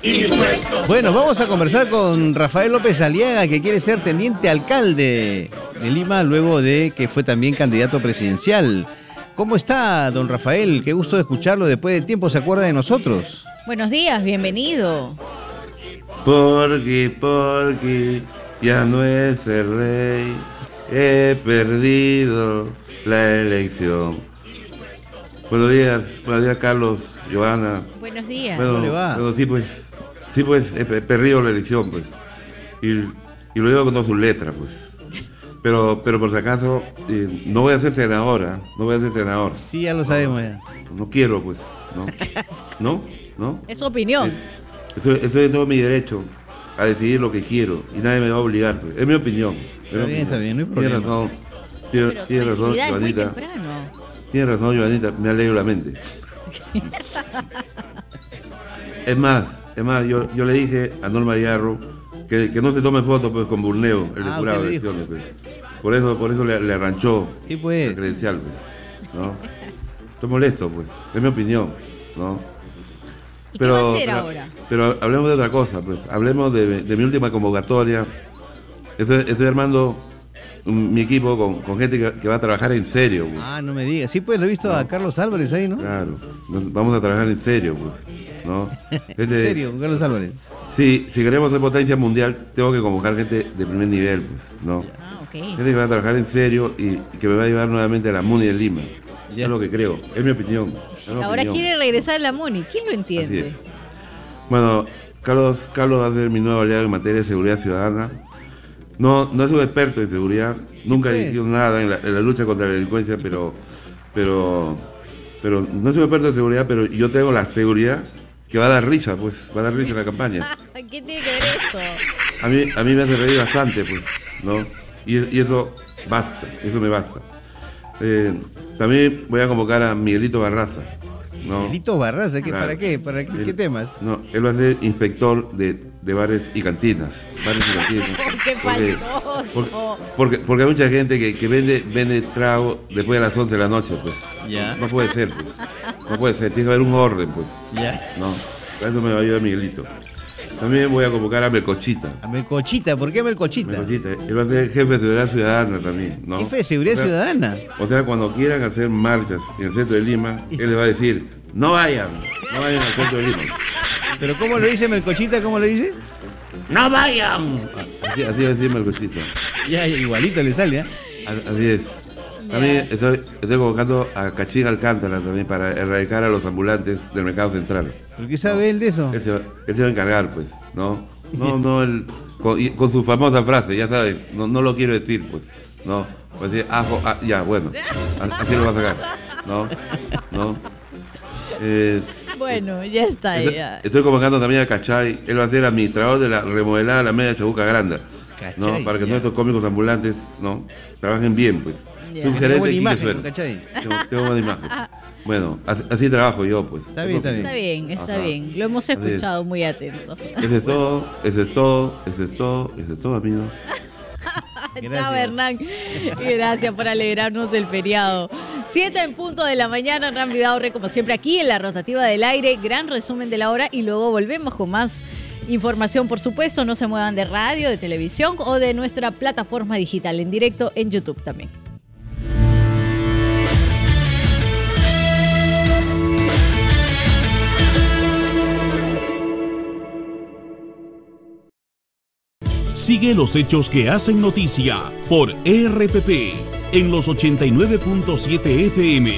impuestos. Bueno, vamos a conversar con Rafael López Aliaga, que quiere ser teniente alcalde de Lima luego de que fue también candidato presidencial. ¿Cómo está, don Rafael? Qué gusto de escucharlo. Después de tiempo se acuerda de nosotros. Buenos días, bienvenido. Porque ya no es el rey, he perdido la elección. Buenos días Carlos, Joana. Buenos días. ¿Cómo le va? Bueno, sí pues, he perdido la elección, pues. Y lo digo con todas sus letras, pues. Pero por si acaso, no voy a ser senadora, no voy a ser senador. Sí, ya lo sabemos ya. No quiero, pues, ¿no? Es su opinión. Estoy en todo mi derecho a decidir lo que quiero y nadie me va a obligar, pues. Es mi opinión. Está bien, no hay Tiene problema. tiene razón, Tranquilidad, es muy Joanita. temprano. Tiene razón, Joanita, me ha leído la mente. Es más, yo le dije a Norma Yarro que no se tome fotos pues con Burneo, el depurado ¿qué de dijo? elecciones, pues. Por eso le arranchó Sí, pues. la credencial, pues, ¿no? Estoy molesto, pues, es mi opinión, ¿no? ¿Y qué va a hacer ahora? Pero hablemos de otra cosa, pues, hablemos de mi última convocatoria. Estoy armando mi equipo con gente que va a trabajar en serio, pues. Ah, no me digas. Sí, pues lo he visto a Carlos Álvarez ahí, ¿no? Claro, vamos a trabajar en serio, pues, ¿no? ¿En serio, con Carlos Álvarez? Si queremos ser potencia mundial, tengo que convocar gente de primer nivel, pues, ¿no? Ah, ok. Gente que va a trabajar en serio y que me va a llevar nuevamente a la MUNI de Lima. Ya. Es lo que creo, es mi opinión. es mi Ahora opinión. quiere regresar a la MUNI. ¿Quién lo Así entiende? es. Bueno, Carlos va a ser mi nuevo aliado en materia de seguridad ciudadana. No es un experto en seguridad, nunca ha pues. dirigido nada en la lucha contra la delincuencia, pero no es un experto en seguridad, pero yo tengo la seguridad que va a dar risa, pues, va a dar risa en la campaña. ¿Qué tiene que ver esto? A mí me hace reír bastante, pues, ¿no? Y eso basta, eso me basta. También voy a convocar a Miguelito Barraza, ¿no? Miguelito Barraza, Claro. ¿para qué? ¿Para qué, qué temas? No, él va a ser inspector de bares y cantinas. ¡Qué faltoso! Porque hay mucha gente que vende trago después de las 11 de la noche, pues. Ya. No puede ser, pues. No puede ser, tiene que haber un orden, pues. Ya. No, para eso me va a ayudar Miguelito. También voy a convocar a Melcochita. A Melcochita, ¿por qué Melcochita? Melcochita, él va a ser jefe de seguridad ciudadana también, ¿no? Jefe de seguridad ciudadana. O sea, cuando quieran hacer marchas en el centro de Lima, él les va a decir, no vayan al centro de Lima. ¿Pero cómo lo dice Melcochita? ¿Cómo lo dice? ¡No vayan! Así va a decir Melcochita. Ya, igualito le sale, ¿eh? Así es. También estoy convocando a Cachín Alcántara también para erradicar a los ambulantes del mercado central. ¿Por qué sabe él de eso? Él se va a encargar, pues, ¿no? Él, con su famosa frase, ya sabes, no lo quiero decir, pues, ¿no? Pues decir, ajo, ya, bueno, así lo va a sacar, ¿no? Bueno, ya está. Ya. Estoy convocando también a Cachay, él va a ser administrador de la remodelada de la media Chabuca Granda, ¿no? Cachay, Para que ya. nuestros cómicos ambulantes, ¿no? Trabajen bien, pues. Ya. Soy un Tiene gerente buena Quique imagen, Suero. ¿cachai? Tengo buena imagen. Bueno, así trabajo yo, pues. Está bien, está bien. Está bien, está Ajá. bien. Lo hemos Así es. escuchado muy atentos. Eso es todo, amigos. Chao, Hernán. Gracias por alegrarnos del feriado. 7 en punto de la mañana, Hernán Vidaurre, como siempre, aquí en la Rotativa del Aire. Gran resumen de la hora y luego volvemos con más información, por supuesto. No se muevan de radio, de televisión o de nuestra plataforma digital en directo en YouTube también. Sigue los hechos que hacen noticia por RPP en los 89.7 FM